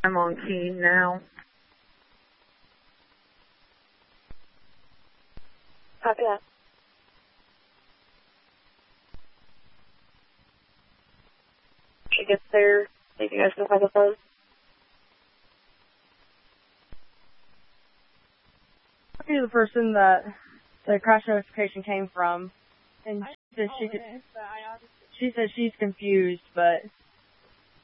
I'm on key now. Copy that. She gets there. Think you guys can find the phone? Talking to the person that the crash notification came from, and she says she's confused, but